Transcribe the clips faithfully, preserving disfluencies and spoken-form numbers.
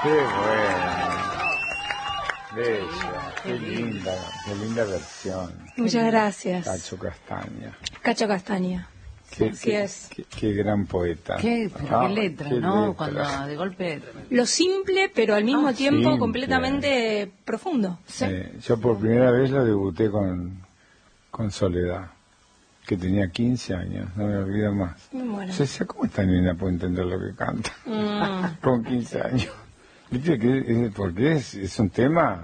Qué bueno. Bella, qué linda, qué linda versión. Muchas gracias. Cacho Castaña. Cacho Castaña. Qué, Así qué, es. Qué, qué gran poeta. Qué, Ah, qué letra, qué ¿no? letra. Cuando de golpe... Lo simple, pero al mismo Ah, tiempo simple. completamente profundo. Sí. Eh, yo por primera vez lo debuté con, con Soledad, que tenía quince años, no me olvido más. Bueno. Yo decía, ¿cómo esta niña puede entender lo que canta? Mm. Con quince años. ¿Viste que es, porque es, es un tema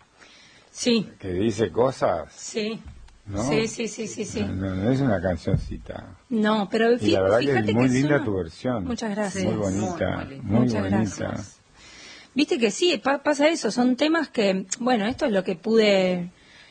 Sí, que dice cosas, sí. ¿no? Sí, sí, sí, sí, sí. No, no, no es una cancioncita. No, pero Y la verdad que fíjate es muy que linda una- tu versión. Muchas gracias. Muy Sí, bonita, muy, muy linda. muy Muchas bonita. gracias. Viste que sí, pa- pasa eso, son temas que, bueno, esto es lo que pude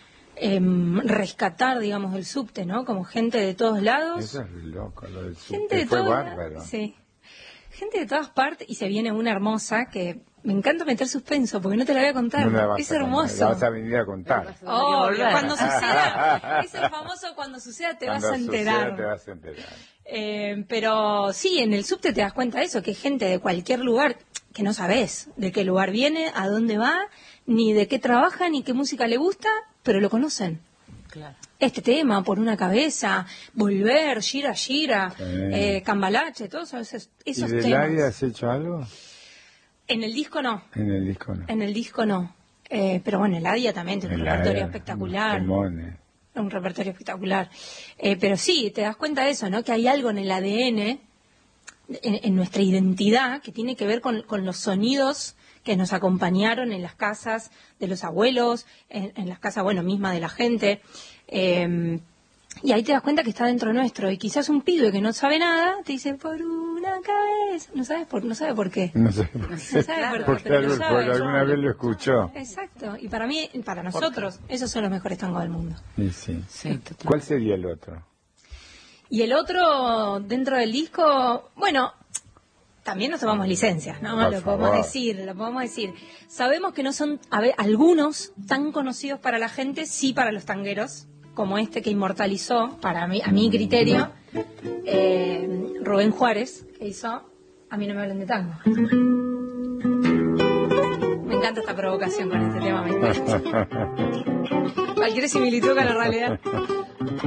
em, rescatar, digamos, del subte, ¿no? Como gente de todos lados. Eso es loco, lo del Gente subte. de Fue todas, bárbaro. sí. Gente de todas partes y se viene una hermosa que me encanta meter suspenso porque no te la voy a contar. No la vas Es a contar, hermoso. La vas a venir a contar. Oh, volver. cuando suceda, es el famoso cuando suceda te Cuando vas a enterar. suceda, te vas a enterar. Eh, pero sí, en el subte te das cuenta de eso, que hay gente de cualquier lugar que no sabes de qué lugar viene, a dónde va, ni de qué trabaja, ni qué música le gusta, pero lo conocen. Claro. Este tema, Por una cabeza, Volver, Gira Gira, Sí. eh, Cambalache, todos esos, ¿Y esos del temas. área has hecho algo? En el disco no, En el disco no. en el disco no. Eh, pero bueno, el Adia también tiene un El repertorio área, espectacular. Temones. Un repertorio espectacular. Eh, pero sí, te das cuenta de eso, ¿no? Que hay algo en el A D N, en, en nuestra identidad, que tiene que ver con, con los sonidos que nos acompañaron en las casas de los abuelos, en, en las casas, bueno, misma de la gente. Eh, y ahí te das cuenta que está dentro nuestro. Y quizás un pibe que no sabe nada te dice, por una cabeza. No sabes por, no sabe por qué. No sé por qué. No sabe por qué, Porque pero lo algo- sabe. porque alguna vez lo escuchó. Exacto. Y para mí, para nosotros, esos son los mejores tangos del mundo. Y sí. Sí, total. ¿Cuál sería el otro? Y el otro, dentro del disco, bueno, también nos tomamos licencias, ¿no? Por Lo podemos favor. decir, lo podemos decir. Sabemos que no son, a ver, algunos tan conocidos para la gente, sí para los tangueros, como este que inmortalizó, para mí, a mi criterio, eh, Rubén Juárez, que hizo A mí no me hablen de tango. Me encanta esta provocación con este tema, me encanta. Cualquier similitud con la realidad.